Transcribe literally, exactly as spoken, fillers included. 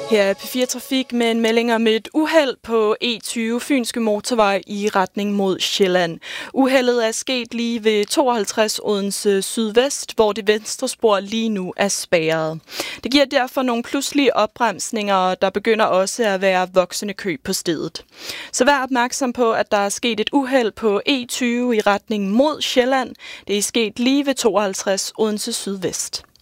Her er P fire Trafik med en melding om et uheld på E tyve Fynske Motorvej i retning mod Sjælland. Uheldet er sket lige ved tooghalvtreds Odense Sydvest, hvor det venstre spor lige nu er spærret. Det giver derfor nogle pludselige opbremsninger, og der begynder også at være voksende kø på stedet. Så vær opmærksom på, at der er sket et uheld på E tyve i retning mod Sjælland. Det er sket lige ved tooghalvtreds Odense Sydvest.